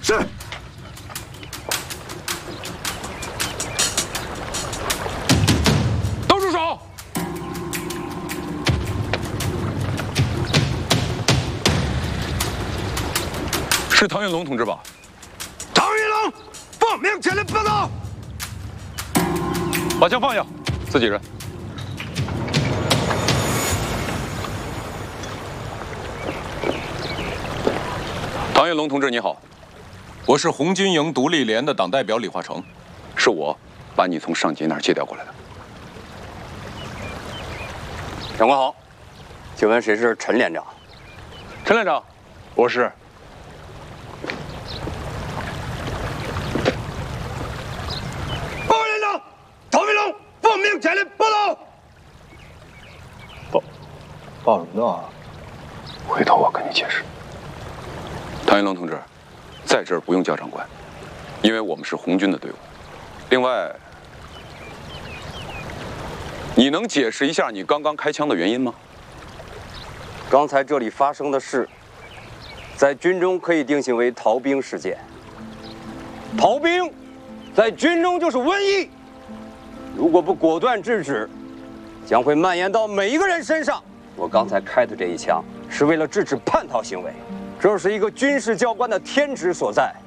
是。 都住手！是唐云龙同志吧？ 唐云龙，奉命前来报道。 把枪放下，自己人。唐云龙同志，你好， 我是红军营独立连的党代表李化成， 是我把你从上级那儿借调过来的。 长官好，请问谁是陈连长？ 陈连长，我是。 报告连长，唐云龙奉命前来报道。 报什么呢？ 回头我跟你解释。唐云龙同志，在这儿不用叫长官，因为我们是红军的队伍。另外，你能解释一下你刚刚开枪的原因吗？ 刚才这里发生的事，在军中可以定性为逃兵事件。逃兵，在军中就是瘟疫，如果不果断制止，将会蔓延到每一个人身上。我刚才开的这一枪，是为了制止叛逃行为，这是一个军事教官的天职所在。